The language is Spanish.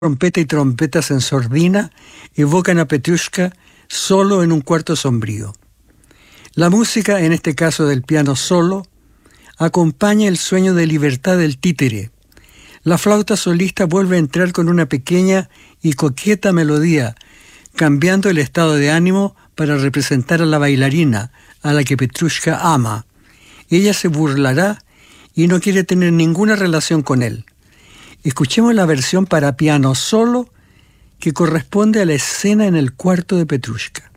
trompeta y trompetas en sordina evocan a Petrushka solo en un cuarto sombrío. La música, en este caso del piano solo, acompaña el sueño de libertad del títere. La flauta solista vuelve a entrar con una pequeña y coqueta melodía, cambiando el estado de ánimo para representar a la bailarina, a la que Petrushka ama. Ella se burlará y no quiere tener ninguna relación con él. Escuchemos la versión para piano solo que corresponde a la escena en el cuarto de Petrushka.